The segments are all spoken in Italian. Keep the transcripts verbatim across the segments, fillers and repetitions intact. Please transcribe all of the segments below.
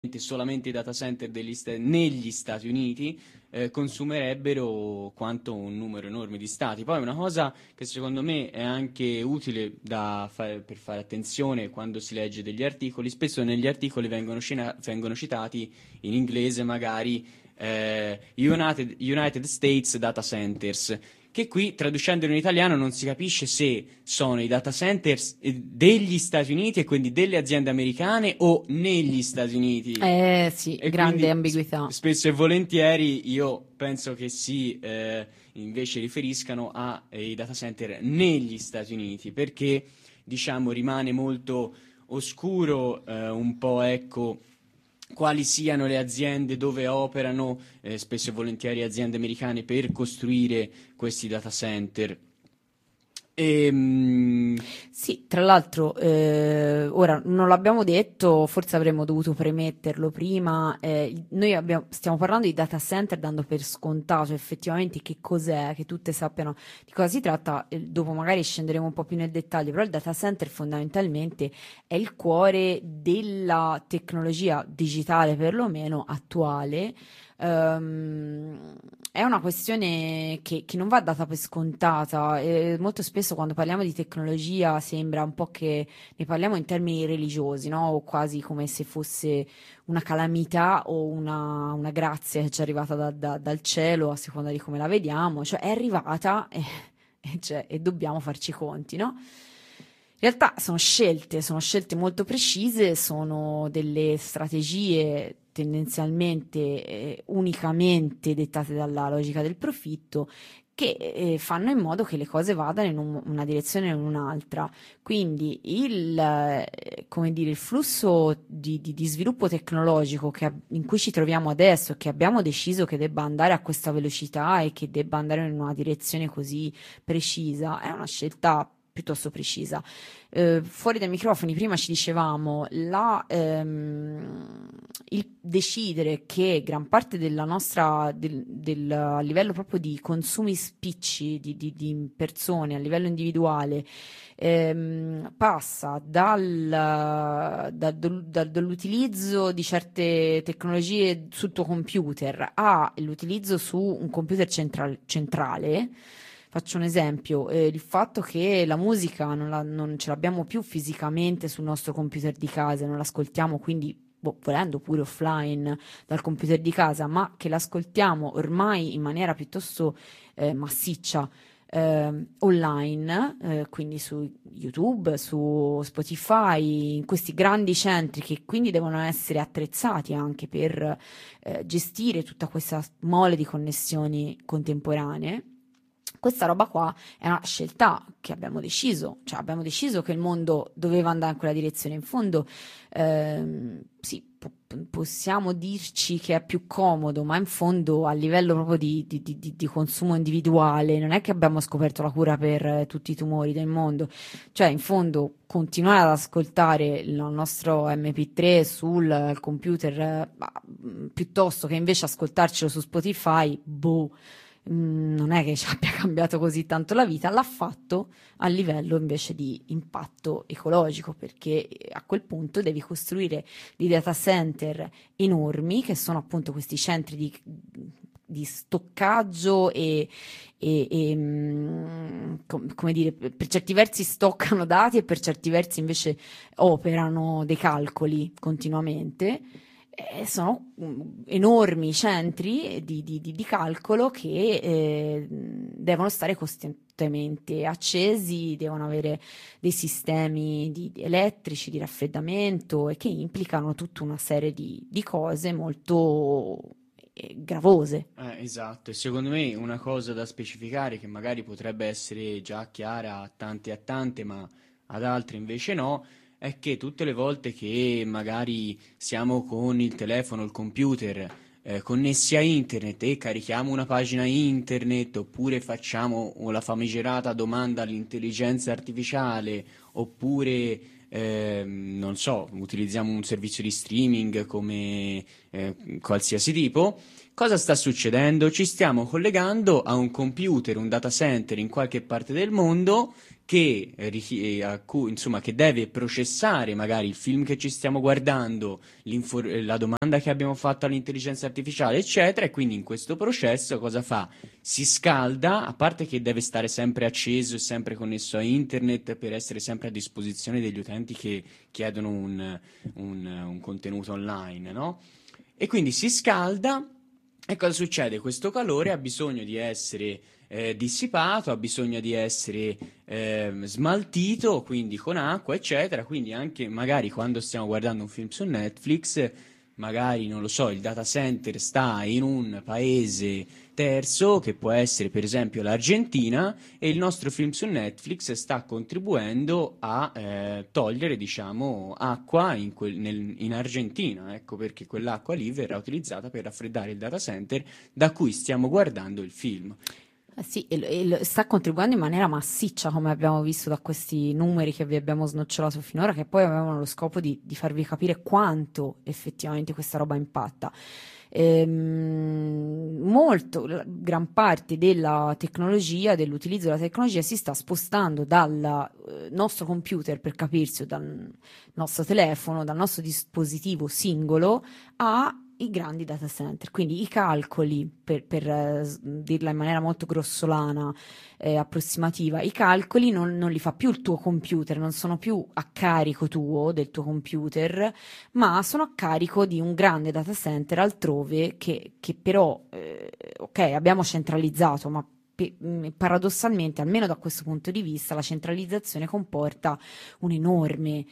solamente i data center degli sta- negli Stati Uniti eh, consumerebbero quanto un numero enorme di stati. Poi una cosa che secondo me è anche utile da fa- per fare attenzione quando si legge degli articoli, spesso negli articoli vengono, scena- vengono citati in inglese magari eh, United, United States Data Centers, che qui traducendolo in italiano non si capisce se sono i data centers eh, degli Stati Uniti e quindi delle aziende americane o negli Stati Uniti. Eh sì, E grande quindi ambiguità. sp- spesso e volentieri io penso che si eh, invece riferiscano ai data center negli Stati Uniti, perché diciamo rimane molto oscuro eh, un po' ecco quali siano le aziende dove operano, eh, spesso e volentieri aziende americane, per costruire questi data center. Ehm, Sì, tra l'altro, eh, ora non l'abbiamo detto, forse avremmo dovuto premetterlo prima. Eh, noi abbiamo- stiamo parlando di data center dando per scontato effettivamente che cos'è, che tutte sappiano di cosa si tratta. Eh, dopo magari scenderemo un po' più nel dettaglio, però il data center fondamentalmente è il cuore della tecnologia digitale, perlomeno attuale. Ehm, è una questione che, che non va data per scontata. E molto spesso quando parliamo di tecnologia sembra un po' che ne parliamo in termini religiosi, no? O quasi come se fosse una calamità o una, una grazia che ci è arrivata da- da- dal cielo, a seconda di come la vediamo. Cioè è arrivata e, e c'è- e dobbiamo farci i conti, no? In realtà sono scelte, sono scelte molto precise, sono delle strategie tendenzialmente eh, unicamente dettate dalla logica del profitto che eh, fanno in modo che le cose vadano in un- una direzione o in un'altra. Quindi il, eh, come dire, il flusso di, di- di sviluppo tecnologico che ab- in cui ci troviamo adesso, che abbiamo deciso che debba andare a questa velocità e che debba andare in una direzione così precisa, è una scelta piuttosto precisa. Eh, fuori dai microfoni, prima ci dicevamo, la, ehm, il decidere che gran parte della nostra, del, del- a livello proprio di consumi spicci di, di- di persone, a livello individuale, ehm, passa dal, da- dal- dal- dall'utilizzo di certe tecnologie sul tuo computer all'utilizzo su un computer central- centrale. Faccio un esempio, eh, il fatto che la musica non, la- non ce l'abbiamo più fisicamente sul nostro computer di casa, non l'ascoltiamo quindi, boh, volendo pure offline dal computer di casa, ma che l'ascoltiamo ormai in maniera piuttosto eh, massiccia eh, online, eh, quindi su YouTube, su Spotify, in questi grandi centri che quindi devono essere attrezzati anche per eh, gestire tutta questa mole di connessioni contemporanee. Questa roba qua è una scelta che abbiamo deciso, cioè abbiamo deciso che il mondo doveva andare in quella direzione. In fondo, ehm, sì, po- possiamo dirci che è più comodo, ma in fondo a livello proprio di, di- di- di- di consumo individuale, non è che abbiamo scoperto la cura per eh, tutti i tumori del mondo. Cioè, in fondo, continuare ad ascoltare il nostro M P tre sul eh, computer, eh, ma, mh, piuttosto che invece ascoltarcelo su Spotify, boh, mh, non è che ci abbia cambiato così tanto la vita, l'ha fatto a livello invece di impatto ecologico, perché eh, a quel punto devi costruire dei data center enormi, che sono appunto questi centri di, di stoccaggio e, e- e, mh, com- come dire, per certi versi stoccano dati e per certi versi invece operano dei calcoli continuamente. Eh, sono mm, enormi centri di, di- di- di calcolo che eh, devono stare costantemente accesi, devono avere dei sistemi di- di elettrici di raffreddamento e che implicano tutta una serie di, di cose molto eh, gravose. Eh, esatto, e secondo me una cosa da specificare che magari potrebbe essere già chiara a tante e a tante, ma ad altre invece no, è che tutte le volte che magari siamo con il telefono, il computer, eh, connessi a internet e carichiamo una pagina internet oppure facciamo la famigerata domanda all'intelligenza artificiale oppure ehm, non so, utilizziamo un servizio di streaming come eh, qualsiasi tipo. Cosa sta succedendo? Ci stiamo collegando a un computer, un data center in qualche parte del mondo che, eh, richi- a cui, insomma, che deve processare magari il film che ci stiamo guardando, l'infor- eh, la domanda che abbiamo fatto all'intelligenza artificiale, eccetera, e quindi in questo processo cosa fa? Si scalda, a parte che deve stare sempre acceso e sempre connesso a internet per essere sempre a disposizione degli utenti che chiedono un, un- un contenuto online, no? E quindi si scalda e cosa succede? Questo calore ha bisogno di essere eh, dissipato, ha bisogno di essere ehm, smaltito, quindi con acqua, eccetera. Quindi anche magari quando stiamo guardando un film su Netflix, magari, non lo so, il data center sta in un paese terzo, che può essere per esempio l'Argentina, e il nostro film su Netflix sta contribuendo a eh, togliere, diciamo, acqua in, quel- nel- in Argentina. Ecco perché quell'acqua lì verrà utilizzata per raffreddare il data center da cui stiamo guardando il film. Eh sì, e, e lo- sta contribuendo in maniera massiccia, come abbiamo visto da questi numeri che vi abbiamo snocciolato finora, che poi avevano lo scopo di, di farvi capire quanto effettivamente questa roba impatta. Ehm, molto, la- gran parte della tecnologia, dell'utilizzo della tecnologia si sta spostando dal eh, nostro computer, per capirsi, o dal nostro telefono, dal nostro dispositivo singolo a i grandi data center, quindi i calcoli, per, per eh, s- dirla in maniera molto grossolana, eh, approssimativa, i calcoli non, non li fa più il tuo computer, non sono più a carico tuo, del tuo computer, ma sono a carico di un grande data center altrove che, che però, eh, ok, abbiamo centralizzato, ma pe- mh, paradossalmente, almeno da questo punto di vista, la centralizzazione comporta un enorme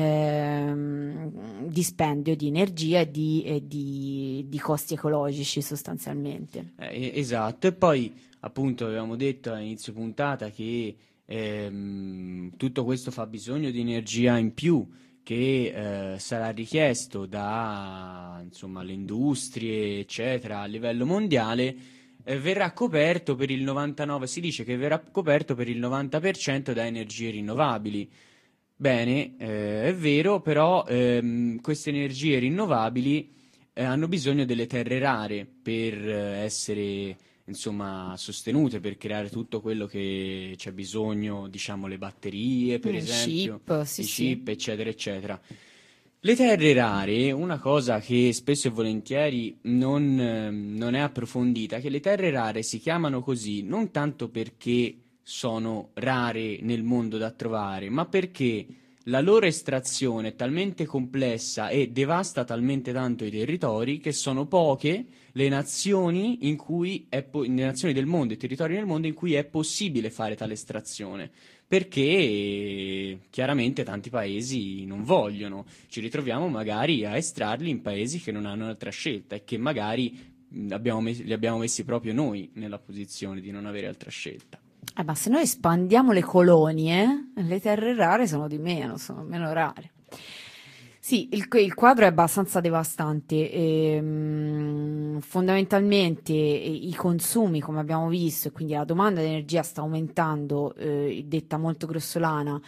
ehm, dispendio di energia e di, e di- di costi ecologici sostanzialmente. Eh, esatto, e poi appunto avevamo detto a inizio puntata che ehm, tutto questo fa bisogno di energia in più che eh, sarà richiesto da insomma, le industrie, eccetera, a livello mondiale, eh, verrà coperto per il novantanove, si dice che verrà coperto per il novanta per cento da energie rinnovabili. Bene, eh, è vero, però ehm, queste energie rinnovabili eh, hanno bisogno delle terre rare per eh, essere, insomma, sostenute, per creare tutto quello che c'è bisogno, diciamo, le batterie, per Mm, esempio, chip, sì, i sì. chip, eccetera, eccetera. Le terre rare, una cosa che spesso e volentieri non, ehm, non è approfondita, è che le terre rare si chiamano così non tanto perché sono rare nel mondo da trovare, ma perché la loro estrazione è talmente complessa e devasta talmente tanto i territori che sono poche le nazioni in cui è po- le nazioni del mondo, i territori nel mondo in cui è possibile fare tale estrazione. Perché eh, chiaramente tanti paesi non vogliono, ci ritroviamo magari a estrarli in paesi che non hanno altra scelta e che magari mh, abbiamo mes- li abbiamo messi proprio noi nella posizione di non avere altra scelta. Eh, ma se noi espandiamo le colonie, le terre rare sono di meno, sono meno rare. Sì, il, il quadro è abbastanza devastante. Ehm, fondamentalmente eh, i consumi, come abbiamo visto, e quindi la domanda di energia sta aumentando, eh, detta molto grossolana,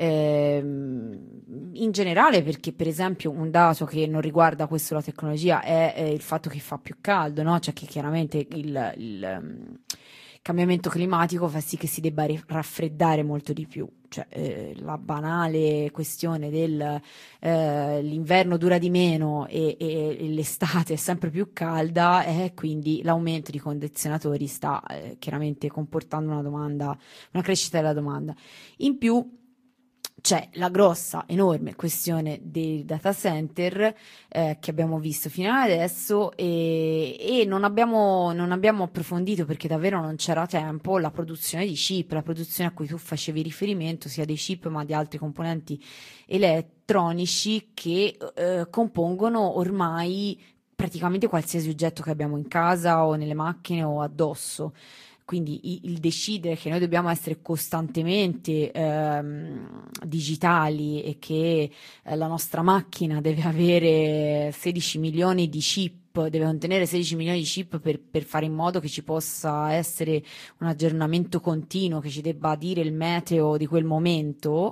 ehm, in generale perché per esempio un dato che non riguarda questo la tecnologia è, eh, il fatto che fa più caldo, no? Cioè che chiaramente il, il, ehm, cambiamento climatico fa sì che si debba ri- raffreddare molto di più. Cioè, eh, la banale questione del eh, l'inverno dura di meno e, e- e l'estate è sempre più calda e quindi l'aumento di condizionatori sta eh, chiaramente comportando una domanda, una crescita della domanda. In più c'è la grossa, enorme questione dei data center eh, che abbiamo visto fino ad adesso e, e non abbiamo, non abbiamo approfondito perché davvero non c'era tempo la produzione di chip, la produzione a cui tu facevi riferimento sia dei chip ma di altri componenti elettronici che eh, compongono ormai praticamente qualsiasi oggetto che abbiamo in casa o nelle macchine o addosso. Quindi i- il decidere che noi dobbiamo essere costantemente ehm, digitali e che eh, la nostra macchina deve avere sedici milioni di chip, deve contenere sedici milioni di chip per, per fare in modo che ci possa essere un aggiornamento continuo, che ci debba dire il meteo di quel momento,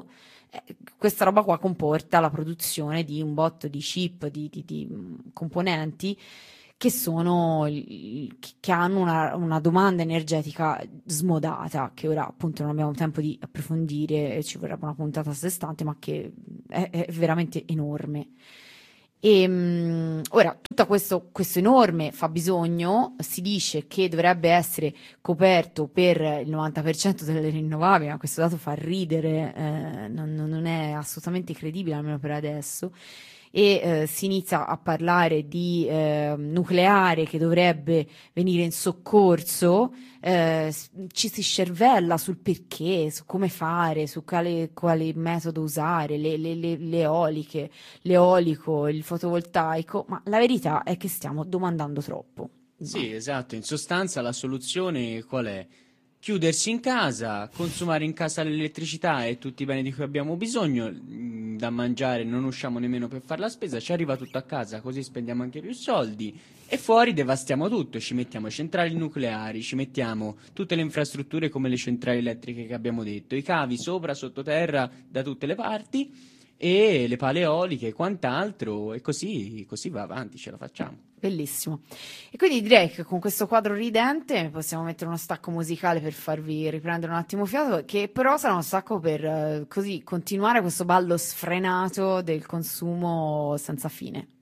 Eh, questa roba qua comporta la produzione di un botto di chip, di, di- di, mh, componenti che sono il- che hanno una, una domanda energetica smodata, che ora appunto non abbiamo tempo di approfondire, e ci vorrebbe una puntata a sé stante, ma che è, è veramente enorme. E mh, ora tutto questo, questo enorme fabbisogno si dice che dovrebbe essere coperto per il novanta per cento delle rinnovabili, ma questo dato fa ridere, eh, non, non- non è assolutamente credibile, almeno per adesso. E eh, si inizia a parlare di eh, nucleare che dovrebbe venire in soccorso, eh, s- ci si scervella sul perché, su come fare, su quale, quale metodo usare, le, le, le, le eoliche, l'eolico, il fotovoltaico, ma la verità è che stiamo domandando troppo. Ma Sì, esatto. In sostanza la soluzione qual è? Chiudersi in casa, consumare in casa l'elettricità e tutti i beni di cui abbiamo bisogno, mm, da mangiare non usciamo nemmeno per fare la spesa, ci arriva tutto a casa, così spendiamo anche più soldi e fuori devastiamo tutto, ci mettiamo centrali nucleari, ci mettiamo tutte le infrastrutture come le centrali elettriche che abbiamo detto, i cavi sopra, sottoterra, da tutte le parti e le pale eoliche e quant'altro e così, così va avanti, ce la facciamo. bellissimo. E quindi direi che con questo quadro ridente possiamo mettere uno stacco musicale per farvi riprendere un attimo fiato, che però sarà uno stacco per eh, così continuare questo ballo sfrenato del consumo senza fine.